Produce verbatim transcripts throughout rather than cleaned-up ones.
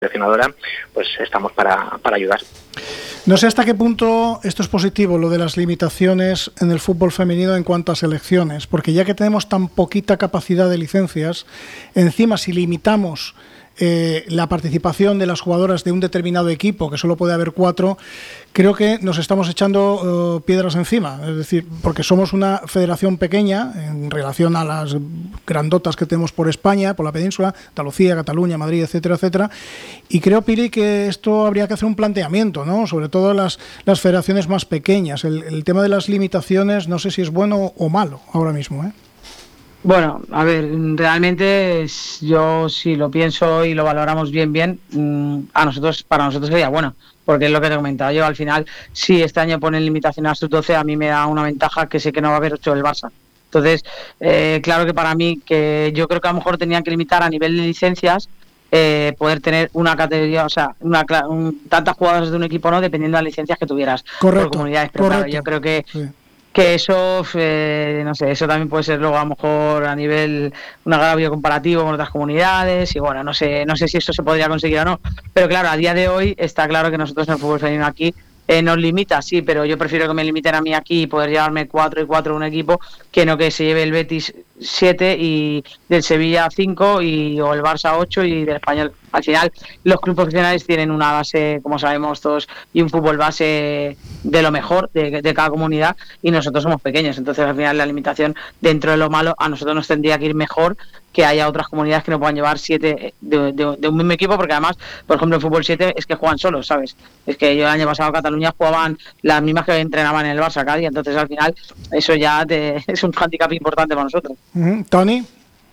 seleccionadora, pues estamos para, para ayudar. No sé hasta qué punto esto es positivo, lo de las limitaciones en el fútbol femenino en cuanto a selecciones, porque ya que tenemos tan poquita capacidad de licencias, encima si limitamos eh, la participación de las jugadoras de un determinado equipo, que solo puede haber cuatro, creo que nos estamos echando uh, piedras encima, es decir, porque somos una federación pequeña en relación a las grandotas que tenemos por España, por la península, Andalucía, Cataluña, Madrid, etcétera, etcétera, y creo, Pili, que esto habría que hacer un planteamiento, ¿no? Sobre todo las, las federaciones más pequeñas. El, el tema de las limitaciones no sé si es bueno o malo ahora mismo, ¿eh? Bueno, a ver, realmente yo si lo pienso y lo valoramos bien, bien, a nosotros, para nosotros sería bueno, porque es lo que te comentaba yo, al final, si este año ponen limitación a sub doce, a mí me da una ventaja que sé que no va a haber ocho del Barça. Entonces, eh, claro que para mí, que yo creo que a lo mejor tenían que limitar a nivel de licencias, eh, poder tener una categoría, o sea, una, un, tantas jugadoras de un equipo, no, dependiendo de las licencias que tuvieras. Correcto, por comunidades, pero correcto. Claro, yo creo que... Sí. que eso, eh, no sé, eso también puede ser luego a lo mejor a nivel un agravio comparativo con otras comunidades y bueno, no sé, no sé si eso se podría conseguir o no, pero claro, a día de hoy está claro que nosotros en el fútbol femenino aquí eh, nos limita, sí, pero yo prefiero que me limiten a mí aquí y poder llevarme cuatro y cuatro un equipo que no que se lleve el Betis siete y del Sevilla cinco y o el Barça ocho y del Español. Al final los clubes profesionales tienen una base, como sabemos todos, y un fútbol base de lo mejor de, de cada comunidad y nosotros somos pequeños, entonces al final la limitación dentro de lo malo a nosotros nos tendría que ir mejor que haya otras comunidades que no puedan llevar siete de, de, de un mismo equipo, porque además, por ejemplo, en fútbol siete es que juegan solos, ¿sabes? Es que yo el año pasado en Cataluña jugaban las mismas que entrenaban en el Barça cada día, entonces al final eso ya te, es un handicap importante para nosotros. Uh-huh. Toni?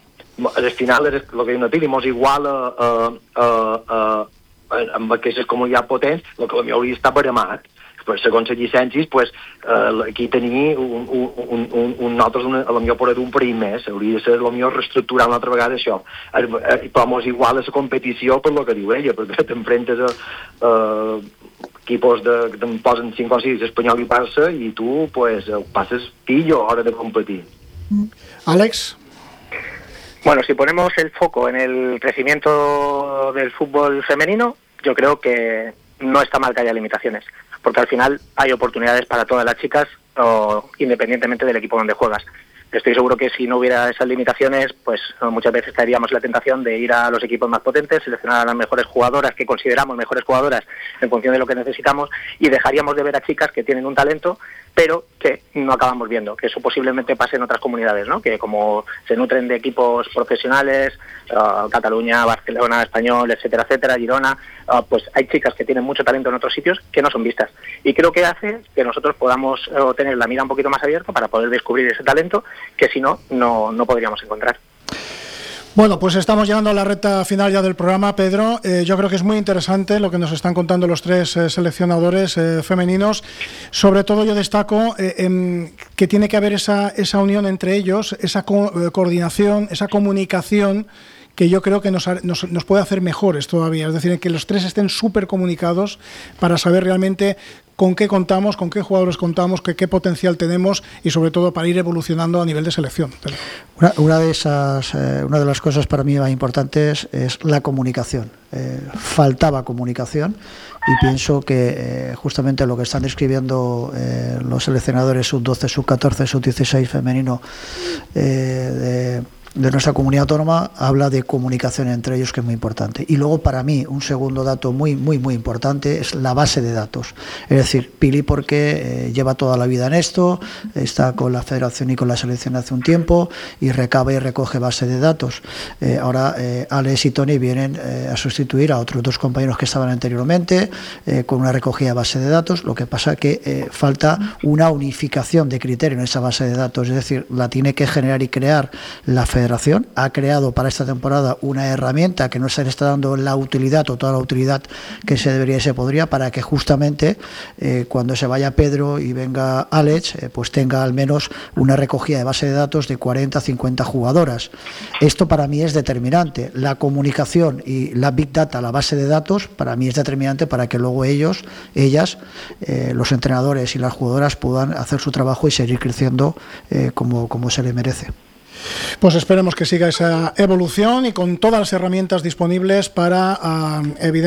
Al final és el que diu Natili, mos igual a, a, a, a, amb aquestes comunitats potents el que potser hauria d'estar baramat, pues, segons les llicències, pues, eh, aquí tenir un, un, un, un, un nosaltres una, a la millor per un perill més, hauria de ser la millor reestructurar una altra vegada això, eh, eh, però mos igual a la competició per lo que diu ella, perquè t'enfrentes a eh, equipos de, que te'n posen cinc o sis, Espanyol i Barça, i tu pues, passes pillo a hora de competir. Àlex? Bueno, si ponemos el foco en el crecimiento del fútbol femenino, yo creo que no está mal que haya limitaciones, porque al final hay oportunidades para todas las chicas, o, independientemente del equipo donde juegas. Estoy seguro que si no hubiera esas limitaciones, pues muchas veces tendríamos la tentación de ir a los equipos más potentes, seleccionar a las mejores jugadoras que consideramos mejores jugadoras en función de lo que necesitamos y dejaríamos de ver a chicas que tienen un talento, pero que no acabamos viendo, que eso posiblemente pase en otras comunidades, ¿no? Que como se nutren de equipos profesionales, uh, Cataluña, Barcelona, Español, etcétera, etcétera, Girona, uh, pues hay chicas que tienen mucho talento en otros sitios que no son vistas. Y creo que hace que nosotros podamos uh, tener la mira un poquito más abierta para poder descubrir ese talento que si no, no, no podríamos encontrar. Bueno, pues estamos llegando a la recta final ya del programa, Pedro. Eh, yo creo que es muy interesante lo que nos están contando los tres eh, seleccionadores eh, femeninos. Sobre todo yo destaco eh, eh, que tiene que haber esa, esa unión entre ellos, esa co- eh, coordinación, esa comunicación que yo creo que nos, nos, nos puede hacer mejores todavía. Es decir, que los tres estén súper comunicados para saber realmente con qué contamos, con qué jugadores contamos, qué, qué potencial tenemos y sobre todo para ir evolucionando a nivel de selección. Una, una de esas, eh, una de las cosas para mí más importantes es la comunicación. Eh, faltaba comunicación y pienso que eh, justamente lo que están describiendo eh, los seleccionadores sub doce, sub catorce, sub dieciséis femenino eh, de de nuestra comunidad autónoma habla de comunicación entre ellos, que es muy importante. Y luego, para mí, un segundo dato muy, muy, muy importante es la base de datos. Es decir, Pili, porque eh, lleva toda la vida en esto, está con la federación y con la selección hace un tiempo y recaba y recoge base de datos. Eh, ahora, eh, Alex y Toni vienen eh, a sustituir a otros dos compañeros que estaban anteriormente eh, con una recogida de base de datos. Lo que pasa es que eh, falta una unificación de criterio en esa base de datos. Es decir, la tiene que generar y crear la federación. Ha creado para esta temporada una herramienta que no se le está dando la utilidad o toda la utilidad que se debería y se podría, para que justamente eh, cuando se vaya Pedro y venga Alex, eh, pues tenga al menos una recogida de base de datos de cuarenta a cincuenta jugadoras. Esto para mí es determinante. La comunicación y la Big Data, la base de datos, para mí es determinante para que luego ellos, ellas, eh, los entrenadores y las jugadoras puedan hacer su trabajo y seguir creciendo eh, como, como se le merece. Pues esperemos que siga esa evolución y con todas las herramientas disponibles para, uh, evidentemente,